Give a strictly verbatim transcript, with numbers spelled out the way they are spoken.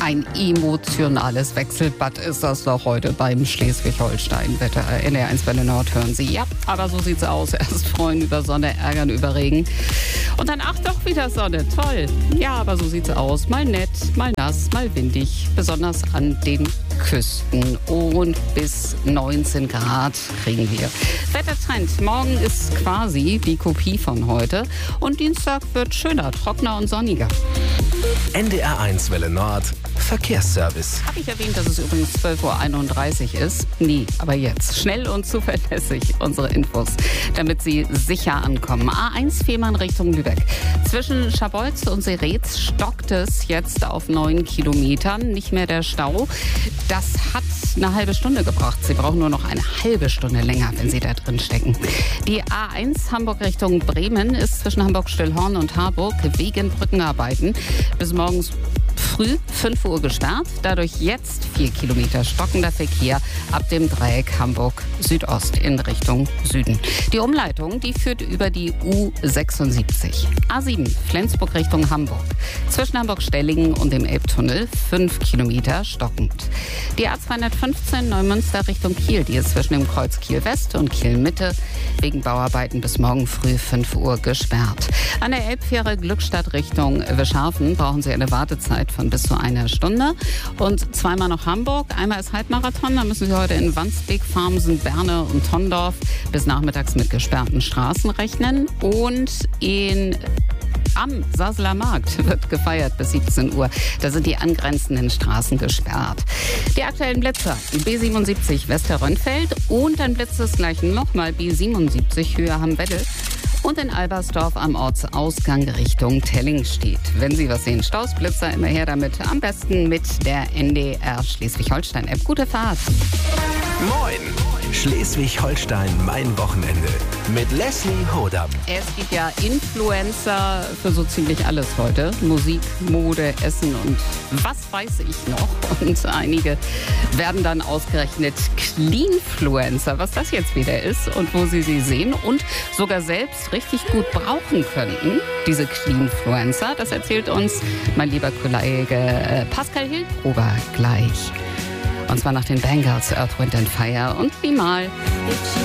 Ein emotionales Wechselbad ist das doch heute beim Schleswig-Holstein-Wetter. N D R eins Welle Nord hören Sie. Ja, aber so sieht's aus. Erst freuen über Sonne, ärgern über Regen. Und dann, ach doch, wieder Sonne. Toll. Ja, aber so sieht's aus. Mal nett, mal nass, mal windig. Besonders an den Küsten. Und bis neunzehn Grad kriegen wir. Wettertrend. Morgen ist quasi die Kopie von heute. Und Dienstag wird schöner, trockener und sonniger. N D R eins Welle Nord Verkehrsservice. Habe ich erwähnt, dass es übrigens zwölf Uhr einunddreißig ist? Nee, aber jetzt. Schnell und zuverlässig unsere Infos, damit Sie sicher ankommen. A eins Fehmarn Richtung Lübeck. Zwischen Schabolz und Seretz stockt es jetzt auf neun Kilometern. Nicht mehr der Stau. Das hat eine halbe Stunde gebracht. Sie brauchen nur noch eine halbe Stunde länger, wenn Sie da drin stecken. Die A eins Hamburg Richtung Bremen ist zwischen Hamburg-Stillhorn und Harburg wegen Brückenarbeiten bis morgens früh fünf Uhr gesperrt. Dadurch jetzt vier Kilometer stockender Verkehr ab dem Dreieck Hamburg Südost in Richtung Süden. Die Umleitung, die führt über die U sechsundsiebzig. A sieben Flensburg Richtung Hamburg. Zwischen Hamburg-Stellingen und dem Elbtunnel fünf Kilometer stockend. Die A zweihundertfünfzehn Neumünster Richtung Kiel, die ist zwischen dem Kreuz Kiel West und Kiel Mitte wegen Bauarbeiten bis morgen früh fünf Uhr gesperrt. An der Elbfähre Glückstadt Richtung Wischhafen brauchen Sie eine Wartezeit von bis zu einer Stunde. Und zweimal nach Hamburg. Einmal ist Halbmarathon. Da müssen Sie heute in Wandsbek, Farmsen, Berne und Tondorf bis nachmittags mit gesperrten Straßen rechnen. Und in am Sasseler Markt wird gefeiert bis siebzehn Uhr. Da sind die angrenzenden Straßen gesperrt. Die aktuellen Blitzer. B siebenundsiebzig Westerrönfeld und dann blitzt es gleich nochmal B siebenundsiebzig Höhe Hamm-Weddel. Und in Albersdorf am Ortsausgang Richtung Telling steht. Wenn Sie was sehen, Stausblitzer, immer her damit. Am besten mit der N D R Schleswig-Holstein-App. Gute Fahrt. Moin! Schleswig-Holstein, mein Wochenende. Mit Leslie Hodam. Es gibt ja Influencer für so ziemlich alles heute. Musik, Mode, Essen und was weiß ich noch. Und einige werden dann ausgerechnet Cleanfluencer, was das jetzt wieder ist und wo Sie sie sehen und sogar selbst richtig gut brauchen könnten, diese Cleanfluencer. Das erzählt uns mein lieber Kollege Pascal Hildgruber gleich. Und zwar nach den Bangles, Earth, Wind and Fire und wie mal.